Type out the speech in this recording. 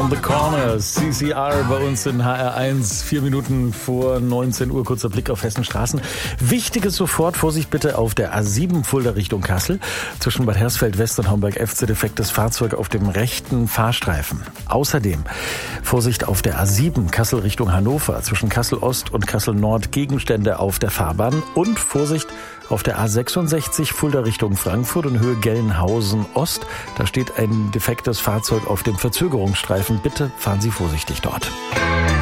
Around the Corner, CCR bei uns in HR1, 4 Minuten vor 19 Uhr, kurzer Blick auf Hessenstraßen. Wichtiges sofort, Vorsicht bitte auf der A7 Fulda Richtung Kassel. Zwischen Bad Hersfeld West und Homberg-Efze defektes Fahrzeug auf dem rechten Fahrstreifen. Außerdem Vorsicht auf der A7 Kassel Richtung Hannover. Zwischen Kassel Ost und Kassel Nord Gegenstände auf der Fahrbahn. Und Vorsicht auf der A66 Fulda Richtung Frankfurt in Höhe Gelnhausen Ost. Da steht ein defektes Fahrzeug auf dem Verzögerungsstreifen. Bitte fahren Sie vorsichtig dort.